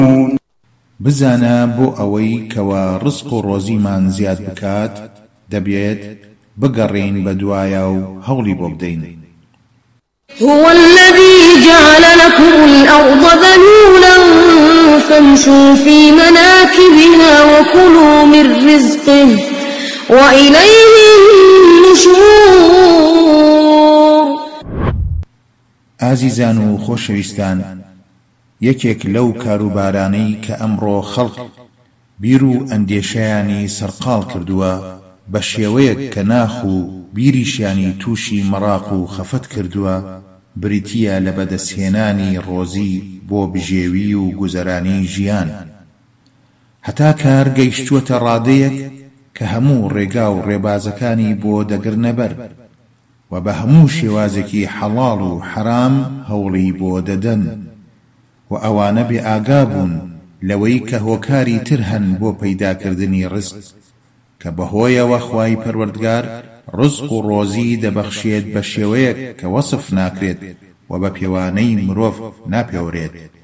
بزانە بۆ ئەوەی کەوا ڕزق و ڕۆزیمان زیاد بکات دەبێت بگەڕین بە دوایە و هەوڵی بۆ بدەین. هو الذي جعل لكم الأرض ذلولا فامشوا في مناكبها وكلوا من رزقه وإليه النشور. ئازیزان و خۆشەویستان، یەکێک لەو کاروبارانەی کە ئەمڕۆ خەڵک بیر و ئەندێشەیانی سەرقاڵ کردووە بە شێوەیەک کە ناخ و بیریشیانی تووشی مەڕاق و خەفەت کردووە بریتیە لە بەدەستهێنانی ڕۆزی بۆ بژێوی و گوزەرانی ژیان. هەتا کار گەیشتووەتە ڕادەیەک کە هەموو ڕێگا و ڕێبازەکانی بۆ دەگرنەبەر و بە هەموو شێوازێکی حەڵاڵ و حەرام هەوڵی بۆ دەدەن و ئەوانە بێ ئاگا بوون لەوەی کە هۆکاری تر هەن بۆ پەیداکردنی ڕزق کە بەهۆیەوە خوای پەروەردگار ڕزق و ڕۆزی دەبەخشێت بە شێوەیەک کە وەسف ناکرێت و بە پێوانەی مرۆڤ ناپێورێت.